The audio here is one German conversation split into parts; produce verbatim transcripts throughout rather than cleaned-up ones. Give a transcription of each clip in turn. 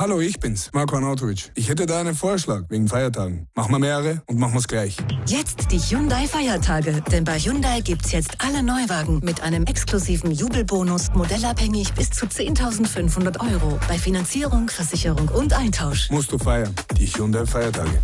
Hallo, ich bin's, Marko Arnautovic. Ich hätte da einen Vorschlag wegen Feiertagen. Machen wir mehrere und machen wir's gleich. Jetzt die Hyundai-Feiertage. Denn bei Hyundai gibt's jetzt alle Neuwagen mit einem exklusiven Jubelbonus, modellabhängig bis zu zehntausendfünfhundert Euro. Bei Finanzierung, Versicherung und Eintausch. Musst du feiern. Die Hyundai-Feiertage.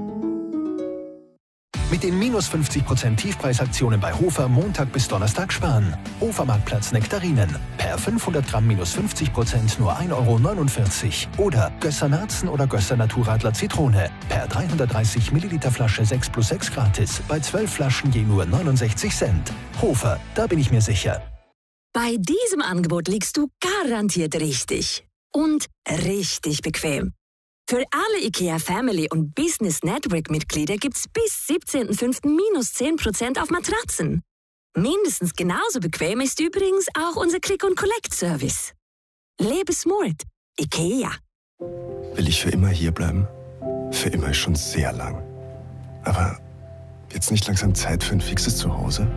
Mit den minus fünfzig Prozent Tiefpreisaktionen bei Hofer Montag bis Donnerstag sparen. Hofer-Marktplatz Nektarinen. Per fünfhundert Gramm minus fünfzig Prozent nur ein Euro neunundvierzig. Oder Gösser Narzen oder Gösser Naturradler Zitrone. Per dreihundertdreißig Milliliter Flasche sechs plus sechs gratis. Bei zwölf Flaschen je nur neunundsechzig Cent. Hofer, da bin ich mir sicher. Bei diesem Angebot liegst du garantiert richtig. Und richtig bequem. Für alle IKEA Family und Business Network Mitglieder gibt's bis siebzehnten fünften minus zehn Prozent auf Matratzen. Mindestens genauso bequem ist übrigens auch unser Click-and-Collect-Service. Lebe smart. IKEA. Will ich für immer hier bleiben? Für immer ist schon sehr lang. Aber jetzt nicht langsam Zeit für ein fixes Zuhause?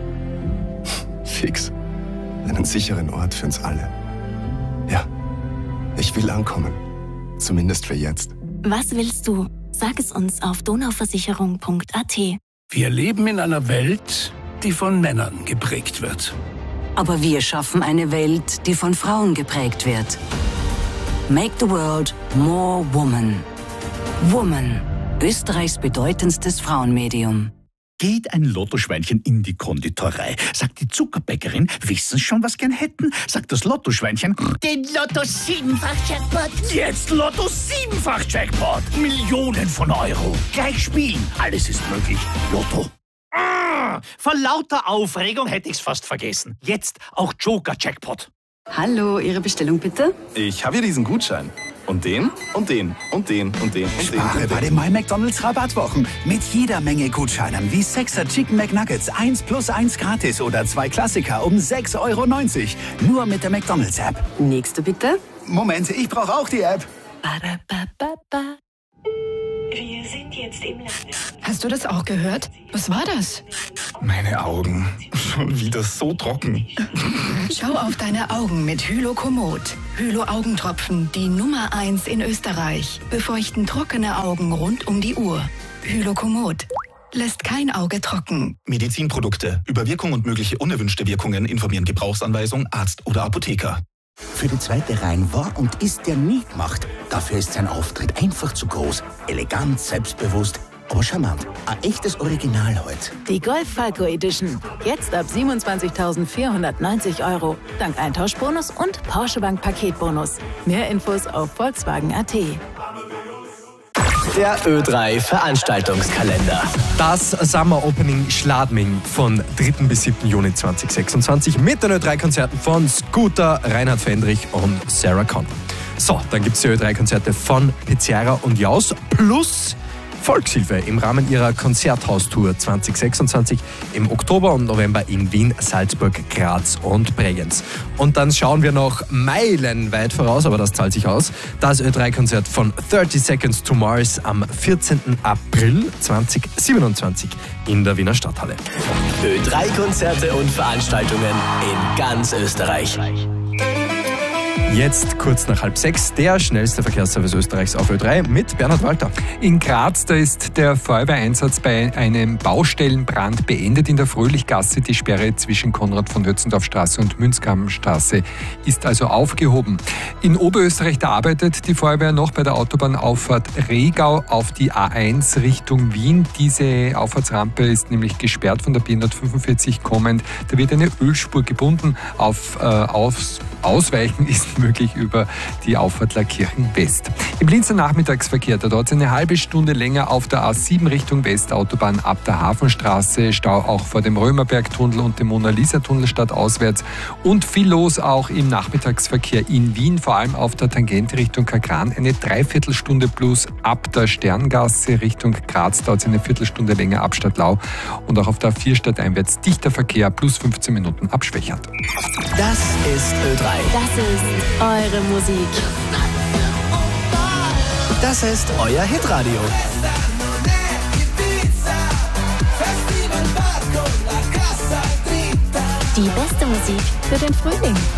Fix. Einen sicheren Ort für uns alle. Ja, ich will ankommen. Zumindest für jetzt. Was willst du? Sag es uns auf donauversicherung punkt a t. Wir leben in einer Welt, die von Männern geprägt wird. Aber wir schaffen eine Welt, die von Frauen geprägt wird. Make the world more woman. Woman, Österreichs bedeutendstes Frauenmedium. Geht ein Lottoschweinchen in die Konditorei, sagt die Zuckerbäckerin, wissen Sie schon, was gern hätten? Sagt das Lottoschweinchen, den Lotto siebenfach Jackpot. Jetzt Lotto siebenfach Jackpot. Millionen von Euro. Gleich spielen, alles ist möglich. Lotto. Ah, vor lauter Aufregung hätte ich's fast vergessen. Jetzt auch Joker-Jackpot. Hallo, Ihre Bestellung bitte? Ich habe hier diesen Gutschein. Und den, und den, und den, und den, und den. Spare bei den My McDonald's Rabattwochen. Mit jeder Menge Gutscheinen wie sechser Chicken McNuggets, eins plus eins gratis oder zwei Klassiker um sechs Euro neunzig. Nur mit der McDonald's App. Nächste bitte. Moment, ich brauche auch die App. Ba-da-ba-ba-ba. Wir sind jetzt im Lande. Hast du das auch gehört? Was war das? Meine Augen. Schon wieder so trocken. Schau auf deine Augen mit Hylokomod. Hylo-Augentropfen, die Nummer eins in Österreich. Befeuchten trockene Augen rund um die Uhr. Hylokomod. Lässt kein Auge trocken. Medizinprodukte. Über Wirkung und mögliche unerwünschte Wirkungen informieren Gebrauchsanweisung, Arzt oder Apotheker. Für die zweite Reihe war und ist der nie gemacht. Dafür ist sein Auftritt einfach zu groß. Elegant, selbstbewusst, aber charmant. Ein echtes Original heute. Die Golf Falco Edition. Jetzt ab siebenundzwanzigtausendvierhundertneunzig Euro. Dank Eintauschbonus und Porsche Bank Paketbonus. Mehr Infos auf Volkswagen punkt a t. Der Ö drei Veranstaltungskalender. Das Summer Opening Schladming von dritten bis siebten Juni zweitausendsechsundzwanzig mit den Ö drei Konzerten von Scooter, Reinhard Fendrich und Sarah Connor. So, dann gibt es die Ö drei Konzerte von Pizzeria und Jaus plus Volkshilfe im Rahmen ihrer Konzerthaustour zweitausendsechsundzwanzig im Oktober und November in Wien, Salzburg, Graz und Bregenz. Und dann schauen wir noch meilenweit voraus, aber das zahlt sich aus, das Ö drei Konzert von thirty Seconds to Mars am vierzehnten April zweitausendsiebenundzwanzig in der Wiener Stadthalle. Ö drei Konzerte und Veranstaltungen in ganz Österreich. Jetzt kurz nach halb sechs, der schnellste Verkehrsservice Österreichs auf Ö drei mit Bernhard Walter. In Graz, da ist der Feuerwehreinsatz bei einem Baustellenbrand beendet in der Fröhlichgasse. Die Sperre zwischen Konrad-von-Hötzendorf-Straße und Münzkamstraße ist also aufgehoben. In Oberösterreich, da arbeitet die Feuerwehr noch bei der Autobahnauffahrt Regau auf die A eins Richtung Wien. Diese Auffahrtsrampe ist nämlich gesperrt von der B hundertfünfundvierzig kommend. Da wird eine Ölspur gebunden. Auf äh, aufs Ausweichen ist möglich über die Auffahrt Lackirchen West. Im Linzer Nachmittagsverkehr, da dauert es eine halbe Stunde länger auf der A sieben Richtung Westautobahn ab der Hafenstraße. Stau auch vor dem Römerbergtunnel und dem Mona-Lisa-Tunnel stadtauswärts. Und viel los auch im Nachmittagsverkehr in Wien, vor allem auf der Tangente Richtung Kagran. Eine Dreiviertelstunde plus ab der Sterngasse Richtung Graz dauert es eine Viertelstunde länger ab Stadtlau. Und auch auf der A vier stadteinwärts dichter Verkehr plus fünfzehn Minuten ab Schwächert. Das ist Ö drei. Das ist eure Musik. Das ist euer Hitradio. Die beste Musik für den Frühling.